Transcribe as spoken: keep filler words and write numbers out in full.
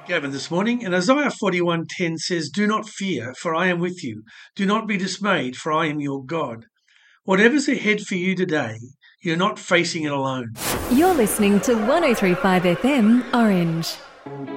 Gavin this morning, and Isaiah forty-one ten says, "Do not fear, for I am with you. Do not be dismayed, for I am your God." Whatever's ahead for you today, you're not facing it alone. You're listening to one oh three point five F M Orange.